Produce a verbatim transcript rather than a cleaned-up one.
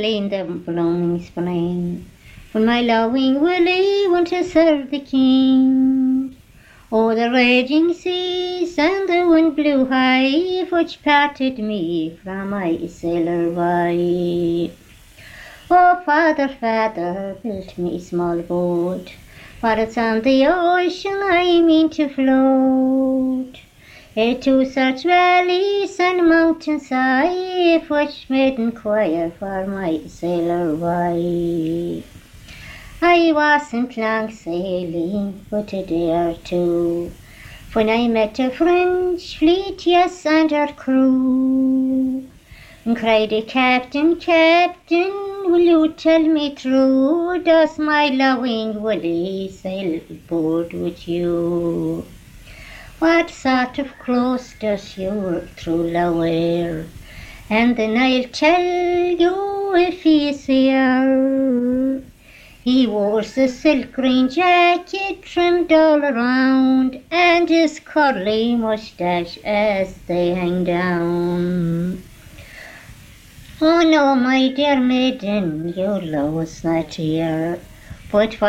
in the blooming spring, when my loving Willie went to serve the king. Oh, the raging seas and the wind blew high, which parted me from my sailor wife. Oh, father, father, built me a small boat, for it's on the ocean I mean to float. It to such valleys and mountains I, which made inquire for my sailor wife. I wasn't long sailing, but a day or two, when I met a French fleet, yes, and her crew. And cried the captain, captain, will you tell me true, does my loving Willie sail aboard with you? What sort of clothes does your true love wear? And then I'll tell you if he's here. He wears a silk green jacket trimmed all around, and his curly moustache as they hang down. Oh no, my dear maiden, your love was not here, but